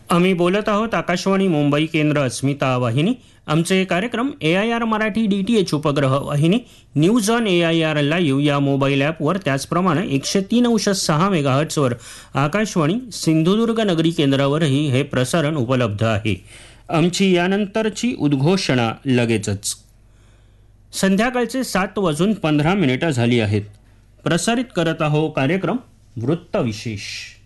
आम्ही बोलत आहोत आकाशवाणी मुंबई केंद्र अस्मिता वाहिनी. आमचे कार्यक्रम AIR मराठी DTH उपग्रह वाहिनी, न्यूज ऑन AIR लाईव्ह या मोबाईल ॲपवर, त्याचप्रमाणे 103.6 मेगाहर्ट्झवर आकाशवाणी सिंधुदुर्ग नगरी केंद्रावरही हे प्रसारण उपलब्ध आहे. आमची यानंतरची उद्घोषणा लगेचच. संध्याकाळचे 7:15 झाली आहेत. प्रसारित करत आहोत कार्यक्रम वृत्तविशेष.